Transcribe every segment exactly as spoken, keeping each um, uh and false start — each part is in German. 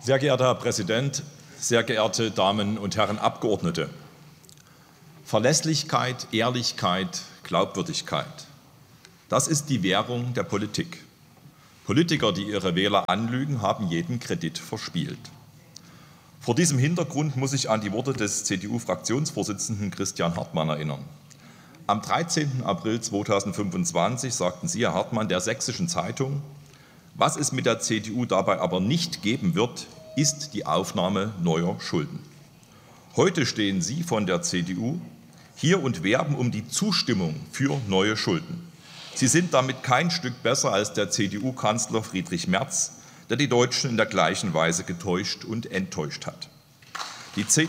Sehr geehrter Herr Präsident, sehr geehrte Damen und Herren Abgeordnete! Verlässlichkeit, Ehrlichkeit, Glaubwürdigkeit. Das ist die Währung der Politik. Politiker, die ihre Wähler anlügen, haben jeden Kredit verspielt. Vor diesem Hintergrund muss ich an die Worte des C D U-Fraktionsvorsitzenden Christian Hartmann erinnern. Am dreizehnten April zweitausendfünfundzwanzig sagten Sie, Herr Hartmann, der Sächsischen Zeitung: Was es mit der C D U dabei aber nicht geben wird, ist die Aufnahme neuer Schulden. Heute stehen Sie von der C D U hier und werben um die Zustimmung für neue Schulden. Sie sind damit kein Stück besser als der C D U-Kanzler Friedrich Merz, der die Deutschen in der gleichen Weise getäuscht und enttäuscht hat. Die, C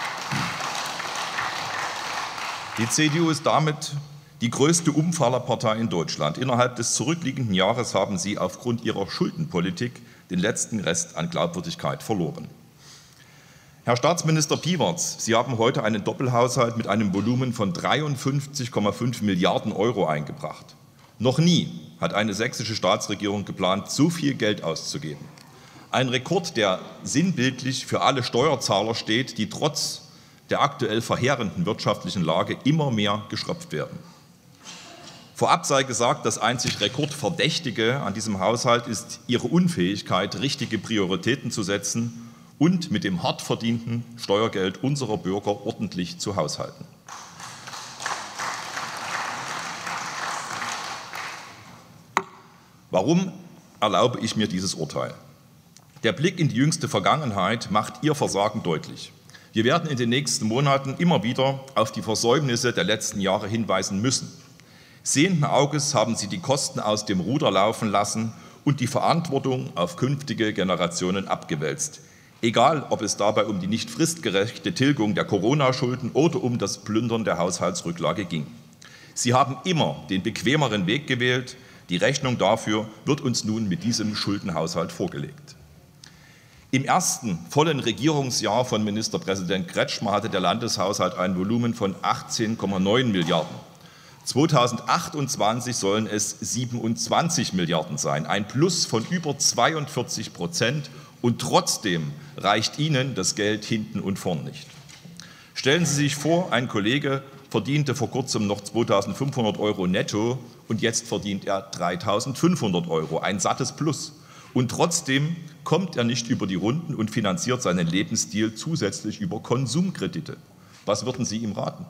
die C D U ist damit die größte Umfallerpartei in Deutschland. Innerhalb des zurückliegenden Jahres haben Sie aufgrund Ihrer Schuldenpolitik den letzten Rest an Glaubwürdigkeit verloren. Herr Staatsminister Piwarz, Sie haben heute einen Doppelhaushalt mit einem Volumen von dreiundfünfzig Komma fünf Milliarden Euro eingebracht. Noch nie hat eine sächsische Staatsregierung geplant, so viel Geld auszugeben. Ein Rekord, der sinnbildlich für alle Steuerzahler steht, die trotz der aktuell verheerenden wirtschaftlichen Lage immer mehr geschröpft werden. Vorab sei gesagt, das einzig Rekordverdächtige an diesem Haushalt ist Ihre Unfähigkeit, richtige Prioritäten zu setzen und mit dem hart verdienten Steuergeld unserer Bürger ordentlich zu haushalten. Warum erlaube ich mir dieses Urteil? Der Blick in die jüngste Vergangenheit macht Ihr Versagen deutlich. Wir werden in den nächsten Monaten immer wieder auf die Versäumnisse der letzten Jahre hinweisen müssen. Sehenden Auges haben Sie die Kosten aus dem Ruder laufen lassen und die Verantwortung auf künftige Generationen abgewälzt. Egal, ob es dabei um die nicht fristgerechte Tilgung der Corona-Schulden oder um das Plündern der Haushaltsrücklage ging. Sie haben immer den bequemeren Weg gewählt. Die Rechnung dafür wird uns nun mit diesem Schuldenhaushalt vorgelegt. Im ersten vollen Regierungsjahr von Ministerpräsident Kretschmer hatte der Landeshaushalt ein Volumen von achtzehn Komma neun Milliarden. zweitausendachtundzwanzig sollen es siebenundzwanzig Milliarden sein, ein Plus von über zweiundvierzig Prozent, und trotzdem reicht Ihnen das Geld hinten und vorn nicht. Stellen Sie sich vor, ein Kollege verdiente vor kurzem noch zweitausendfünfhundert Euro netto und jetzt verdient er dreitausendfünfhundert Euro, ein sattes Plus. Und trotzdem kommt er nicht über die Runden und finanziert seinen Lebensstil zusätzlich über Konsumkredite. Was würden Sie ihm raten?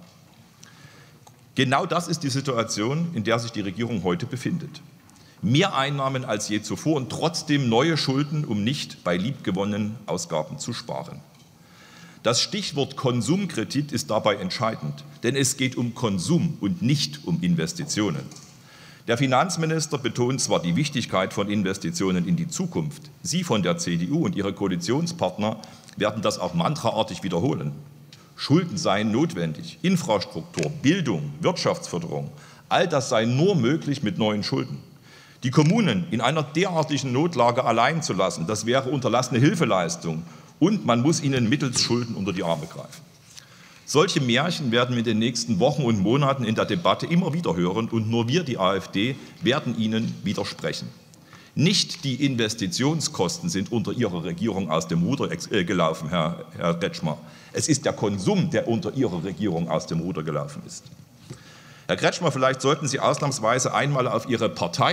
Genau das ist die Situation, in der sich die Regierung heute befindet. Mehr Einnahmen als je zuvor und trotzdem neue Schulden, um nicht bei liebgewonnenen Ausgaben zu sparen. Das Stichwort Konsumkredit ist dabei entscheidend, denn es geht um Konsum und nicht um Investitionen. Der Finanzminister betont zwar die Wichtigkeit von Investitionen in die Zukunft. Sie von der C D U und Ihre Koalitionspartner werden das auch mantraartig wiederholen. Schulden seien notwendig, Infrastruktur, Bildung, Wirtschaftsförderung, all das sei nur möglich mit neuen Schulden. Die Kommunen in einer derartigen Notlage allein zu lassen, das wäre unterlassene Hilfeleistung, und man muss ihnen mittels Schulden unter die Arme greifen. Solche Märchen werden wir in den nächsten Wochen und Monaten in der Debatte immer wieder hören, und nur wir, die AfD, werden ihnen widersprechen. Nicht die Investitionskosten sind unter Ihrer Regierung aus dem Ruder gelaufen, Herr, Herr Kretschmer. Es ist der Konsum, der unter Ihrer Regierung aus dem Ruder gelaufen ist. Herr Kretschmer, vielleicht sollten Sie ausnahmsweise einmal auf Ihre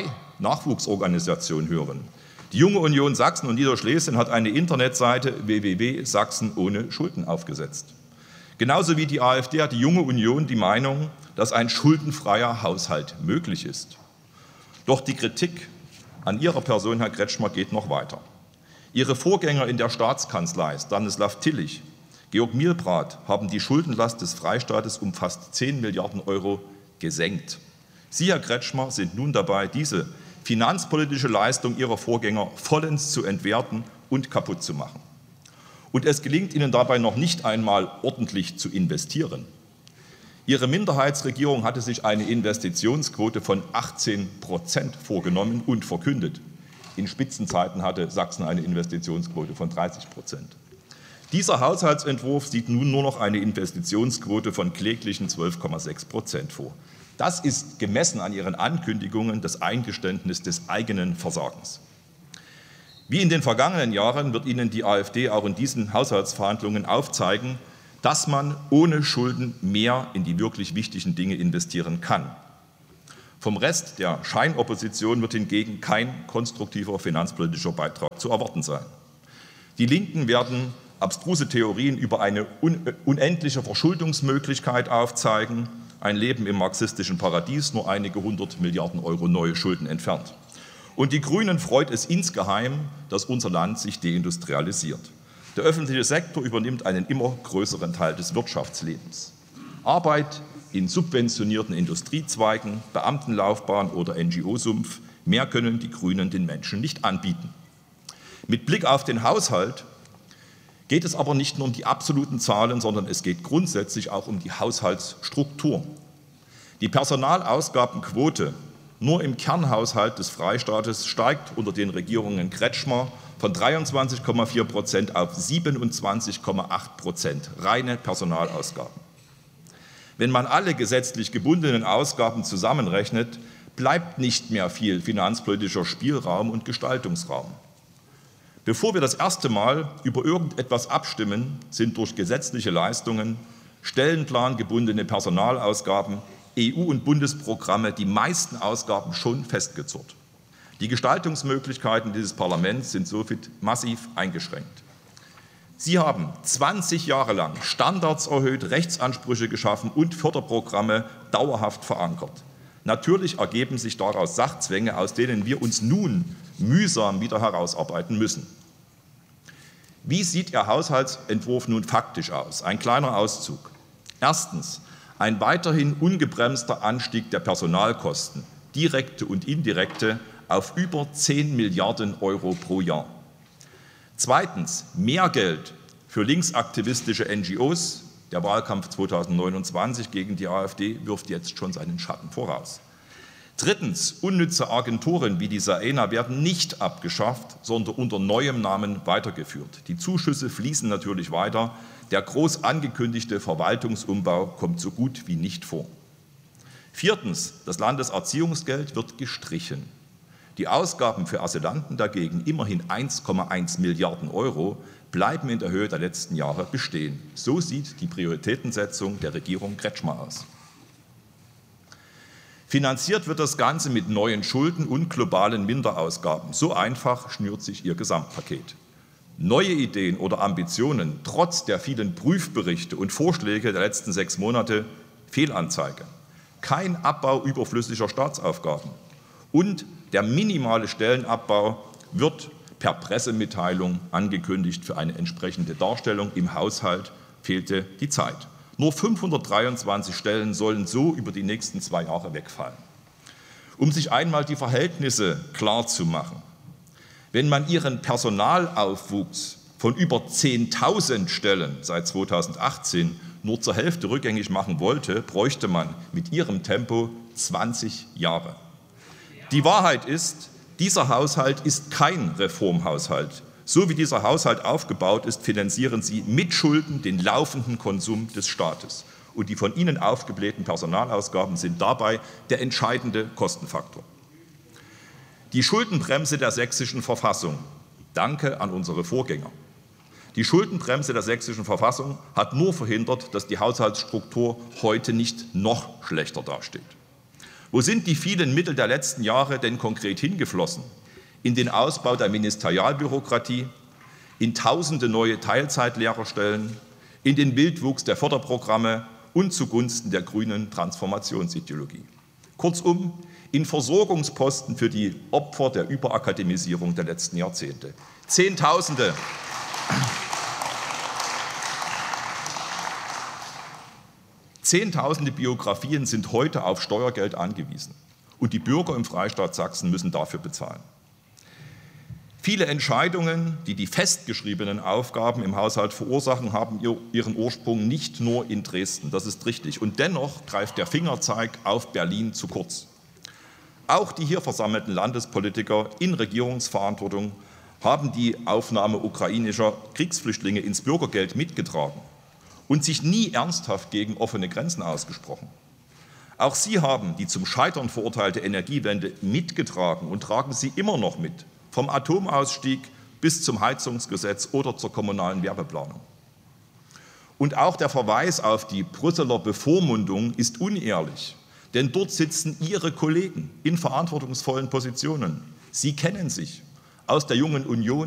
Partei-Nachwuchsorganisation hören. Die Junge Union Sachsen und Niederschlesien hat eine Internetseite w w w punkt sachsen ohne Schulden aufgesetzt. Genauso wie die AfD hat die Junge Union die Meinung, dass ein schuldenfreier Haushalt möglich ist. Doch die Kritik an Ihrer Person, Herr Kretschmer, geht noch weiter. Ihre Vorgänger in der Staatskanzlei, Stanislav Tillich, Georg Mielbrath, haben die Schuldenlast des Freistaates um fast zehn Milliarden Euro gesenkt. Sie, Herr Kretschmer, sind nun dabei, diese finanzpolitische Leistung Ihrer Vorgänger vollends zu entwerten und kaputt zu machen. Und es gelingt Ihnen dabei noch nicht einmal ordentlich zu investieren. Ihre Minderheitsregierung hatte sich eine Investitionsquote von achtzehn Prozent vorgenommen und verkündet. In Spitzenzeiten hatte Sachsen eine Investitionsquote von dreißig Prozent. Dieser Haushaltsentwurf sieht nun nur noch eine Investitionsquote von kläglichen zwölf Komma sechs Prozent vor. Das ist gemessen an Ihren Ankündigungen das Eingeständnis des eigenen Versagens. Wie in den vergangenen Jahren wird Ihnen die AfD auch in diesen Haushaltsverhandlungen aufzeigen, dass man ohne Schulden mehr in die wirklich wichtigen Dinge investieren kann. Vom Rest der Scheinopposition wird hingegen kein konstruktiver finanzpolitischer Beitrag zu erwarten sein. Die Linken werden abstruse Theorien über eine unendliche Verschuldungsmöglichkeit aufzeigen, ein Leben im marxistischen Paradies, nur einige hundert Milliarden Euro neue Schulden entfernt. Und die Grünen freut es insgeheim, dass unser Land sich deindustrialisiert. Der öffentliche Sektor übernimmt einen immer größeren Teil des Wirtschaftslebens. Arbeit in subventionierten Industriezweigen, Beamtenlaufbahn oder N G O-Sumpf, mehr können die Grünen den Menschen nicht anbieten. Mit Blick auf den Haushalt geht es aber nicht nur um die absoluten Zahlen, sondern es geht grundsätzlich auch um die Haushaltsstruktur. Die Personalausgabenquote nur im Kernhaushalt des Freistaates steigt unter den Regierungen Kretschmer von dreiundzwanzig Komma vier Prozent auf siebenundzwanzig Komma acht Prozent, reine Personalausgaben. Wenn man alle gesetzlich gebundenen Ausgaben zusammenrechnet, bleibt nicht mehr viel finanzpolitischer Spielraum und Gestaltungsraum. Bevor wir das erste Mal über irgendetwas abstimmen, sind durch gesetzliche Leistungen, stellenplangebundene Personalausgaben, E U- und Bundesprogramme die meisten Ausgaben schon festgezurrt. Die Gestaltungsmöglichkeiten dieses Parlaments sind somit massiv eingeschränkt. Sie haben zwanzig Jahre lang Standards erhöht, Rechtsansprüche geschaffen und Förderprogramme dauerhaft verankert. Natürlich ergeben sich daraus Sachzwänge, aus denen wir uns nun mühsam wieder herausarbeiten müssen. Wie sieht Ihr Haushaltsentwurf nun faktisch aus? Ein kleiner Auszug. Erstens. Ein weiterhin ungebremster Anstieg der Personalkosten, direkte und indirekte, auf über zehn Milliarden Euro pro Jahr. Zweitens. Mehr Geld für linksaktivistische N G Os. Der Wahlkampf zweitausendneunundzwanzig gegen die AfD wirft jetzt schon seinen Schatten voraus. Drittens. Unnütze Agenturen wie die SAENA werden nicht abgeschafft, sondern unter neuem Namen weitergeführt. Die Zuschüsse fließen natürlich weiter. Der groß angekündigte Verwaltungsumbau kommt so gut wie nicht vor. Viertens. Das Landeserziehungsgeld wird gestrichen. Die Ausgaben für Asylanten dagegen, immerhin eins Komma eins Milliarden Euro, bleiben in der Höhe der letzten Jahre bestehen. So sieht die Prioritätensetzung der Regierung Kretschmer aus. Finanziert wird das Ganze mit neuen Schulden und globalen Minderausgaben. So einfach schnürt sich Ihr Gesamtpaket. Neue Ideen oder Ambitionen, trotz der vielen Prüfberichte und Vorschläge der letzten sechs Monate, Fehlanzeige. Kein Abbau überflüssiger Staatsaufgaben. Und der minimale Stellenabbau wird per Pressemitteilung angekündigt. Für eine entsprechende Darstellung im Haushalt fehlte die Zeit. Nur fünfhundertdreiundzwanzig Stellen sollen so über die nächsten zwei Jahre wegfallen. Um sich einmal die Verhältnisse klar zu machen. Wenn man Ihren Personalaufwuchs von über zehntausend Stellen seit zweitausendachtzehn nur zur Hälfte rückgängig machen wollte, bräuchte man mit Ihrem Tempo zwanzig Jahre. Die Wahrheit ist, dieser Haushalt ist kein Reformhaushalt. So wie dieser Haushalt aufgebaut ist, finanzieren Sie mit Schulden den laufenden Konsum des Staates. Und die von Ihnen aufgeblähten Personalausgaben sind dabei der entscheidende Kostenfaktor. Die Schuldenbremse der Sächsischen Verfassung. Danke an unsere Vorgänger. Die Schuldenbremse der Sächsischen Verfassung hat nur verhindert, dass die Haushaltsstruktur heute nicht noch schlechter dasteht. Wo sind die vielen Mittel der letzten Jahre denn konkret hingeflossen? In den Ausbau der Ministerialbürokratie, in tausende neue Teilzeitlehrerstellen, in den Wildwuchs der Förderprogramme und zugunsten der grünen Transformationsideologie. Kurzum, in Versorgungsposten für die Opfer der Überakademisierung der letzten Jahrzehnte. Zehntausende, Zehntausende Biografien sind heute auf Steuergeld angewiesen. Und die Bürger im Freistaat Sachsen müssen dafür bezahlen. Viele Entscheidungen, die die festgeschriebenen Aufgaben im Haushalt verursachen, haben ihren Ursprung nicht nur in Dresden. Das ist richtig. Und dennoch greift der Fingerzeig auf Berlin zu kurz. Auch die hier versammelten Landespolitiker in Regierungsverantwortung haben die Aufnahme ukrainischer Kriegsflüchtlinge ins Bürgergeld mitgetragen und sich nie ernsthaft gegen offene Grenzen ausgesprochen. Auch sie haben die zum Scheitern verurteilte Energiewende mitgetragen und tragen sie immer noch mit. Vom Atomausstieg bis zum Heizungsgesetz oder zur kommunalen Werbeplanung. Und auch der Verweis auf die Brüsseler Bevormundung ist unehrlich, denn dort sitzen Ihre Kollegen in verantwortungsvollen Positionen. Sie kennen sich aus der Jungen Union